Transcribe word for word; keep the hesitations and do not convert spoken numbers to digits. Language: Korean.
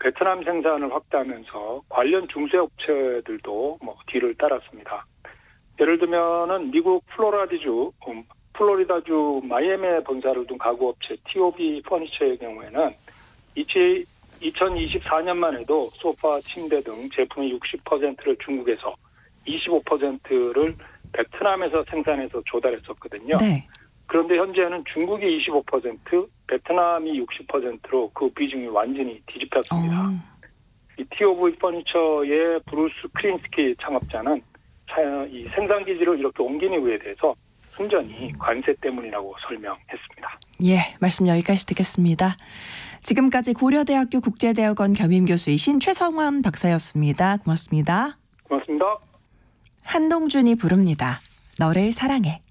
베트남 생산을 확대하면서 관련 중소업체들도 뭐 뒤를 따랐습니다. 예를 들면은 미국 플로라디주, 음, 플로리다주 마이애미에 본사를 둔 가구업체 티오비 퍼니처의 경우에는 이천이십사 년만 해도 소파, 침대 등 제품의 육십 퍼센트를 중국에서 이십오 퍼센트를 베트남에서 생산해서 조달했었거든요. 네. 그런데 현재는 중국이 이십오 퍼센트, 베트남이 육십 퍼센트로 그 비중이 완전히 뒤집혔습니다. 어. 이 티오비 퍼니처의 브루스 크린스키 창업자는 이 생산 기지를 이렇게 옮긴 이유에 대해서 순전히 관세 때문이라고 설명했습니다. 예, 말씀 여기까지 듣겠습니다. 지금까지 고려대학교 국제대학원 겸임교수이신 최성원 박사였습니다. 고맙습니다. 고맙습니다. 한동준이 부릅니다. 너를 사랑해.